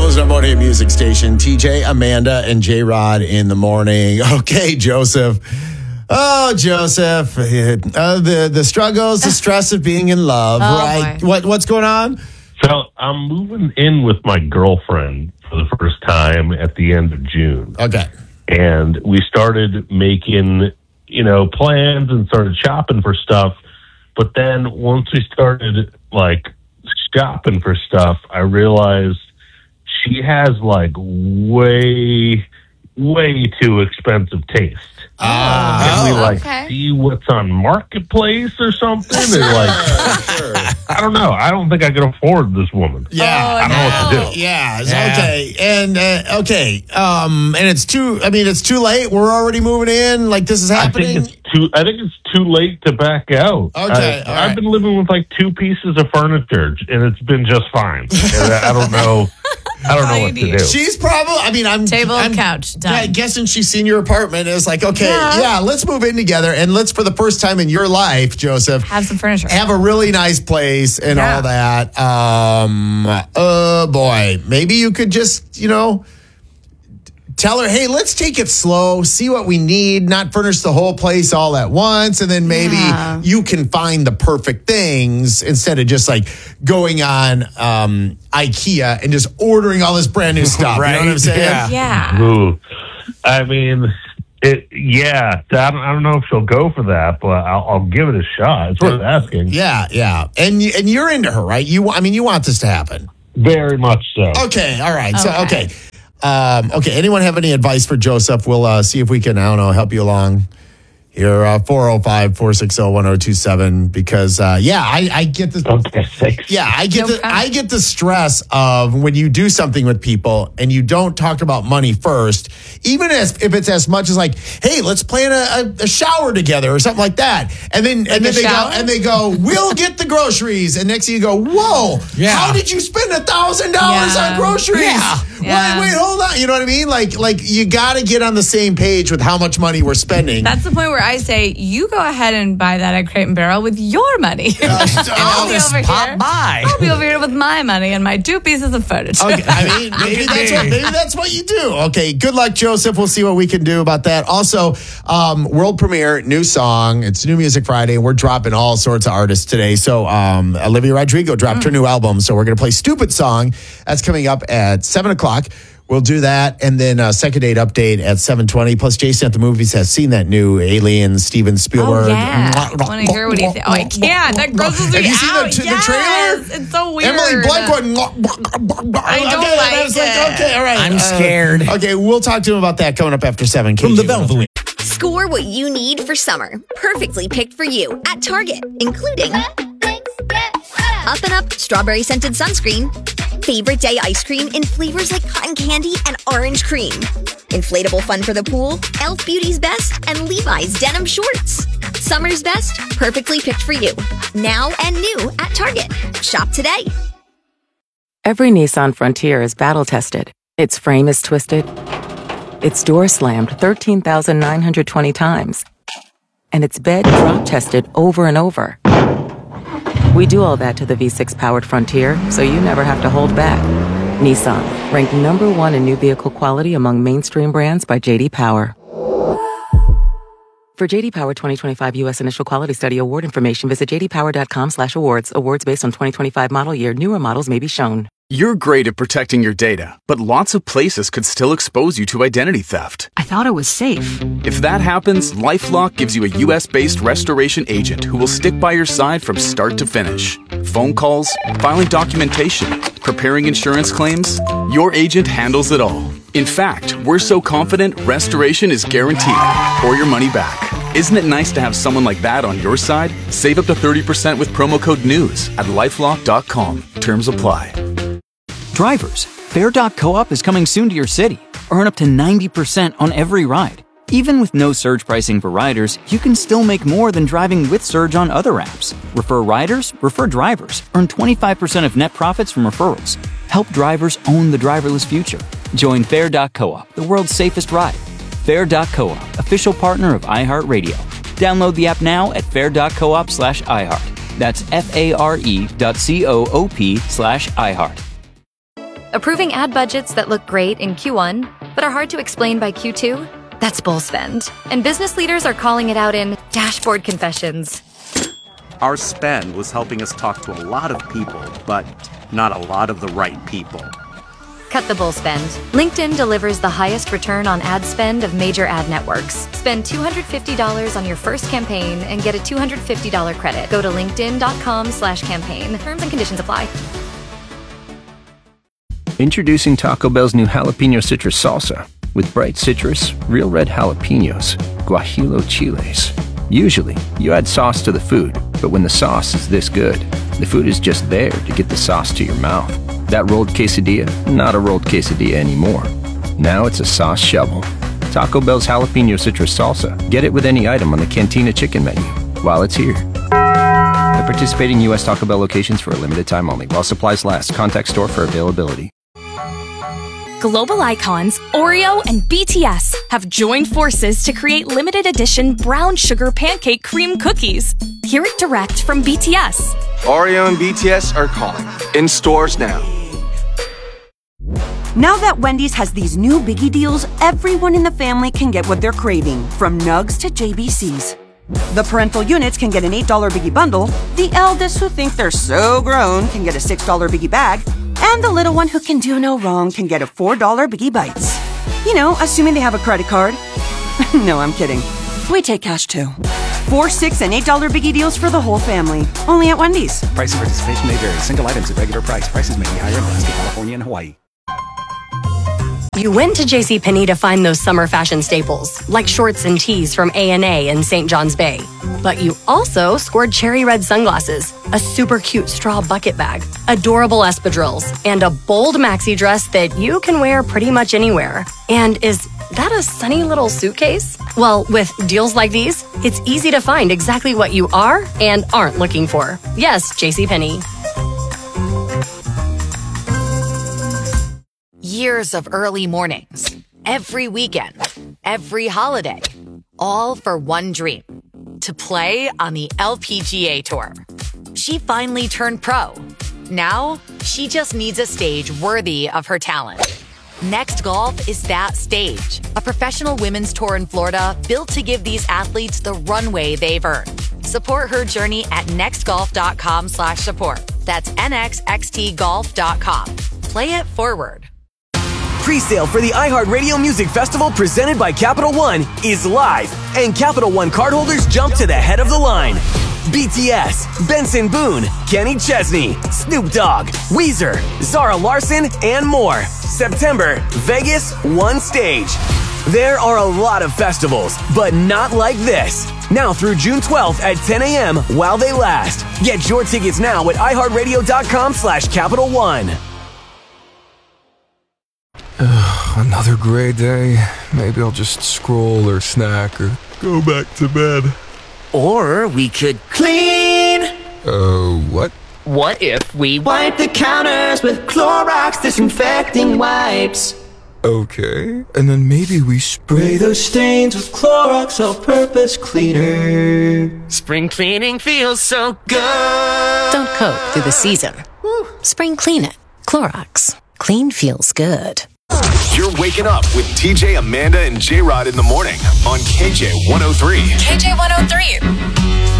Joe's number one hit music station. TJ, Amanda, and J-Rod in the morning. Okay, Joseph. Oh, Joseph. The struggles, the stress of being in love, right? Boy. What's going on? So I'm moving in with my girlfriend for the first time at the end of June. Okay. And we started making, plans and started shopping for stuff. But then once we started, shopping for stuff, I realized she has, way too expensive taste. Can we see what's on Marketplace or something? Or I don't know. I don't think I can afford this woman. Yeah, I don't know what to do. Yeah. Okay. And and it's too late. We're already moving in. This is happening. I think it's too late to back out. Okay. I've been living with 2 pieces of furniture, and it's been just fine. And I don't know. I don't know what to do. She's probably, I'm couch, done. Yeah, guessing she's seen your apartment. It's let's move in together and let's, for the first time in your life, Joseph, have some furniture. Have a really nice place and all that. Oh boy, maybe you could just, tell her, hey, let's take it slow, see what we need, not furnish the whole place all at once, and then maybe you can find the perfect things instead of just going on IKEA and just ordering all this brand new stuff. Right. You know what I'm saying? Yeah. Ooh. I mean, I don't know if she'll go for that, but I'll give it a shot. It's worth asking. Yeah. And you're into her, right? You want this to happen. Very much so. Okay, all right. So, okay. Anyone have any advice for Joseph? We'll see if we can, help you along here. 405-460-1027 because, I get the... Okay, thanks. Yeah, I get the stress of when you do something with people and you don't talk about money first, even if it's as much as hey, let's plan a shower together or something like that. And then they go, we'll get the groceries. And next thing you go, whoa, how did you spend $1,000 on groceries? Yeah. Wait, hold on. You know what I mean? You got to get on the same page with how much money we're spending. That's the point where I say, you go ahead and buy that at Crate & Barrel with your money. I'll be over here with my money and my 2 pieces of furniture. Okay, maybe that's what you do. Okay, good luck, Joseph. We'll see what we can do about that. Also, world premiere, new song. It's New Music Friday. We're dropping all sorts of artists today. So Olivia Rodrigo dropped her new album. So we're going to play Stupid Song. That's coming up at 7 o'clock. We'll do that, and then second date update at 7:20. Plus, Jason at the Movies has seen that new Alien Steven Spielberg. Oh, yeah. I want to hear what he thinks. Oh, I can't. That grosses me out. Have you seen the trailer? It's so weird. Emily Blunt going... I don't like it. Okay, all right. I'm scared. Okay, we'll talk to him about that coming up after 7. From the Bellevue. Score what you need for summer. Perfectly picked for you at Target, including Up and Up Strawberry Scented Sunscreen, Favorite Day Ice Cream in flavors like cotton candy and orange cream, inflatable fun for the pool, Elf Beauty's Best, and Levi's Denim Shorts. Summer's best, perfectly picked for you. Now and new at Target. Shop today. Every Nissan Frontier is battle-tested. Its frame is twisted. Its door slammed 13,920 times. And its bed drop-tested over and over. We do all that to the V6-powered Frontier, so you never have to hold back. Nissan, ranked number 1 in new vehicle quality among mainstream brands by J.D. Power. For J.D. Power 2025 U.S. Initial Quality Study award information, visit jdpower.com/awards. Awards based on 2025 model year. Newer models may be shown. You're great at protecting your data, but lots of places could still expose you to identity theft. I thought it was safe. If that happens, LifeLock gives you a U.S.-based restoration agent who will stick by your side from start to finish. Phone calls, filing documentation, preparing insurance claims, your agent handles it all. In fact, we're so confident restoration is guaranteed or your money back. Isn't it nice to have someone like that on your side? Save up to 30% with promo code NEWS at LifeLock.com. Terms apply. Drivers, Fare.coop is coming soon to your city. Earn up to 90% on every ride. Even with no surge pricing for riders, you can still make more than driving with Surge on other apps. Refer riders, refer drivers. Earn 25% of net profits from referrals. Help drivers own the driverless future. Join Fare.coop, the world's safest ride. Fare.coop, official partner of iHeartRadio. Download the app now at fare.coop/iHeart. That's FARE.coop/iHeart. Approving ad budgets that look great in Q1, but are hard to explain by Q2? That's bull spend. And business leaders are calling it out in dashboard confessions. Our spend was helping us talk to a lot of people, but not a lot of the right people. Cut the bull spend. LinkedIn delivers the highest return on ad spend of major ad networks. Spend $250 on your first campaign and get a $250 credit. Go to linkedin.com/campaign. Terms and conditions apply. Introducing Taco Bell's new jalapeno citrus salsa with bright citrus, real red jalapenos, guajillo chiles. Usually, you add sauce to the food, but when the sauce is this good, the food is just there to get the sauce to your mouth. That rolled quesadilla, not a rolled quesadilla anymore. Now it's a sauce shovel. Taco Bell's jalapeno citrus salsa. Get it with any item on the Cantina chicken menu while it's here. At participating U.S. Taco Bell locations for a limited time only. While supplies last. Contact store for availability. Global icons Oreo and BTS have joined forces to create limited edition brown sugar pancake cream cookies. Hear it direct from BTS. Oreo and BTS are calling. In stores now. Now that Wendy's has these new biggie deals, everyone in the family can get what they're craving, from nugs to JBCs. The parental units can get an $8 biggie bundle, the eldest who think they're so grown can get a $6 biggie bag, and the little one who can do no wrong can get a $4 Biggie Bites. You know, assuming they have a credit card. No, I'm kidding. We take cash too. $4, $6, and $8 Biggie deals for the whole family. Only at Wendy's. Price and participation may vary. Single items at regular price. Prices may be higher in Alaska, California, and Hawaii. You went to JCPenney to find those summer fashion staples, like shorts and tees from A&A in St. John's Bay. But you also scored cherry red sunglasses, a super cute straw bucket bag, adorable espadrilles, and a bold maxi dress that you can wear pretty much anywhere. And is that a sunny little suitcase? Well, with deals like these, it's easy to find exactly what you are and aren't looking for. Yes, JCPenney. Years of early mornings, every weekend, every holiday, all for one dream, to play on the LPGA Tour. She finally turned pro. Now, she just needs a stage worthy of her talent. Next Golf is that stage, a professional women's tour in Florida built to give these athletes the runway they've earned. Support her journey at nextgolf.com/support. That's nxxtgolf.com. Play it forward. Pre-sale for the iHeartRadio Music Festival presented by Capital One is live, and Capital One cardholders jump to the head of the line. BTS, Benson Boone, Kenny Chesney, Snoop Dogg, Weezer, Zara Larsson, and more. September, Vegas, one stage. There are a lot of festivals, but not like this. Now through June 12th at 10 a.m. while they last. Get your tickets now at iHeartRadio.com/Capital One. Another gray day. Maybe I'll just scroll or snack or go back to bed. Or we could clean. What? What if we wipe the counters with Clorox disinfecting wipes? Okay, and then maybe we spray those stains with Clorox all-purpose cleaner. Spring cleaning feels so good. Don't coat through the season. Spring clean it. Clorox. Clean feels good. You're waking up with TJ, Amanda, and J-Rod in the morning on KJ 103. KJ 103.